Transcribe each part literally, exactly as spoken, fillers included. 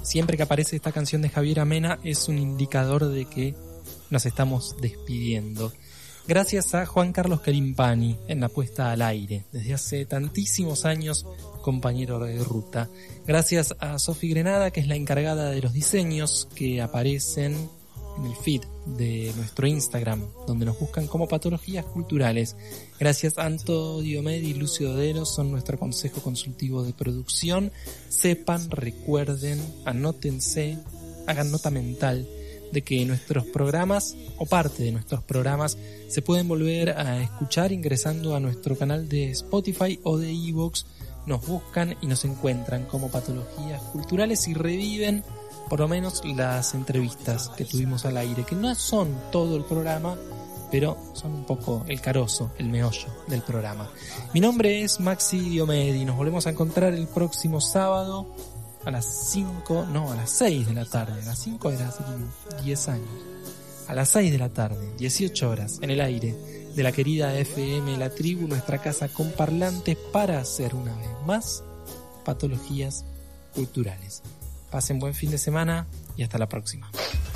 Siempre que aparece esta canción de Javier Amena es un indicador de que nos estamos despidiendo. Gracias a Juan Carlos Carimpani en la puesta al aire, desde hace tantísimos años compañero de ruta. Gracias a Sofi Grenada, que es la encargada de los diseños que aparecen en el feed de nuestro Instagram, donde nos buscan como Patologías Culturales. Gracias a Anto Diomedi y Lucio Dodero, son nuestro consejo consultivo de producción. Sepan, recuerden, anótense, hagan nota mental de que nuestros programas o parte de nuestros programas se pueden volver a escuchar ingresando a nuestro canal de Spotify o de iVoox. Nos buscan y nos encuentran como Patologías Culturales y reviven por lo menos las entrevistas que tuvimos al aire, que no son todo el programa, pero son un poco el carozo, el meollo del programa. Mi nombre es Maxi Diomedi, nos volvemos a encontrar el próximo sábado a las cinco, no, a las seis de la tarde, a las cinco era hace diez años, a las seis de la tarde, dieciocho horas, en el aire de la querida F M La Tribu, nuestra casa con parlantes, para hacer una vez más Patologías Culturales. Pasen buen fin de semana y hasta la próxima.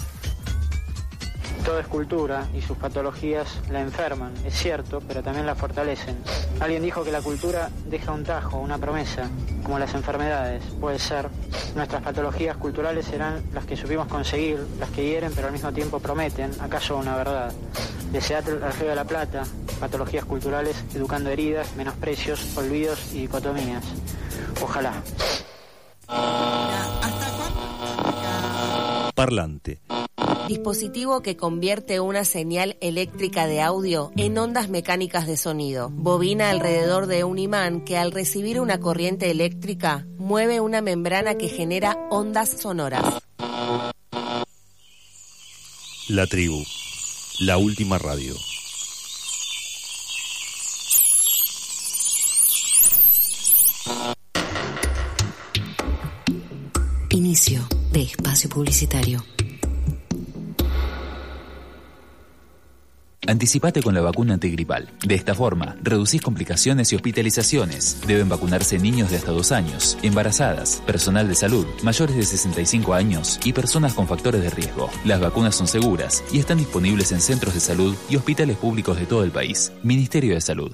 Todo es cultura y sus patologías la enferman, es cierto, pero también la fortalecen. Alguien dijo que la cultura deja un tajo, una promesa, como las enfermedades. Puede ser. Nuestras patologías culturales serán las que supimos conseguir, las que hieren pero al mismo tiempo prometen, acaso una verdad. De Seattle al Río de la Plata, patologías culturales, educando heridas, menosprecios, olvidos y dicotomías. Ojalá. Parlante. Dispositivo que convierte una señal eléctrica de audio en ondas mecánicas de sonido. Bobina alrededor de un imán que al recibir una corriente eléctrica mueve una membrana que genera ondas sonoras. La Tribu, la última radio. Inicio de espacio publicitario. Anticipate con la vacuna antigripal. De esta forma, reducís complicaciones y hospitalizaciones. Deben vacunarse niños de hasta dos años, embarazadas, personal de salud, mayores de sesenta y cinco años y personas con factores de riesgo. Las vacunas son seguras y están disponibles en centros de salud y hospitales públicos de todo el país. Ministerio de Salud.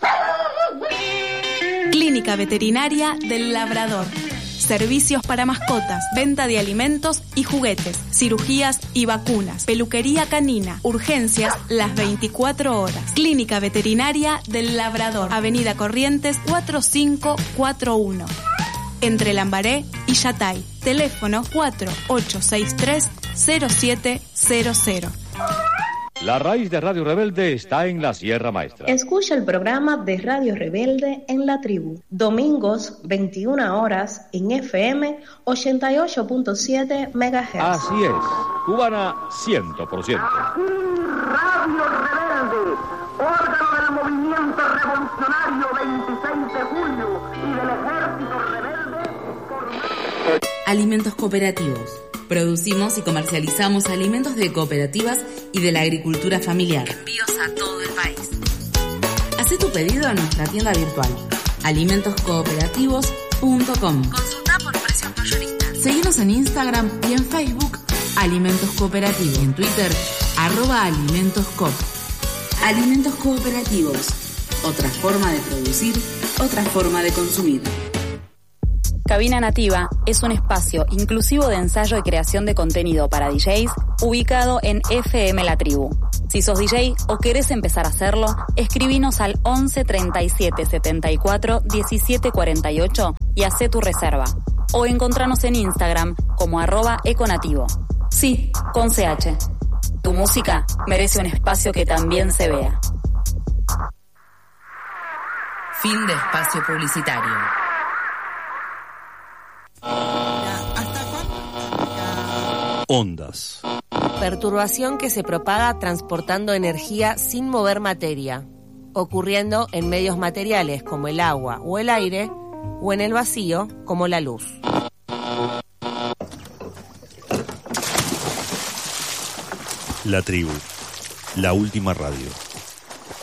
Clínica Veterinaria del Labrador. Servicios para mascotas, venta de alimentos y juguetes, cirugías y vacunas, peluquería canina, urgencias las veinticuatro horas. Clínica Veterinaria del Labrador, Avenida Corrientes cuatro cinco cuatro uno, entre Lambaré y Yatay. Teléfono cuatro ocho seis tres cero siete cero cero. La raíz de Radio Rebelde está en la Sierra Maestra. Escucha el programa de Radio Rebelde en La Tribu, domingos veintiuna horas en F M ochenta y ocho punto siete megahertz. Así es, cubana cien por ciento. Radio Rebelde, órgano del movimiento revolucionario veintiséis de julio y del ejército rebelde. Por... Alimentos cooperativos. Producimos y comercializamos alimentos de cooperativas y de la agricultura familiar. Envíos a todo el país. Haz tu pedido a nuestra tienda virtual, alimentos cooperativos punto com. Consulta por precios mayoristas. Seguinos en Instagram y en Facebook, Alimentos Cooperativos. Y en Twitter, arroba alimentoscoop. Alimentos cooperativos. Otra forma de producir, otra forma de consumir. Cabina Nativa es un espacio inclusivo de ensayo y creación de contenido para D Js ubicado en F M La Tribu. Si sos D J o querés empezar a hacerlo, escribinos al once treinta y siete setenta y cuatro diecisiete cuarenta y ocho y hacé tu reserva. O encontranos en Instagram como arroba econativo. Sí, con C H. Tu música merece un espacio que también se vea. Fin de espacio publicitario. Ondas. Perturbación que se propaga transportando energía sin mover materia, ocurriendo en medios materiales como el agua o el aire, o en el vacío como la luz. La Tribu, la última radio.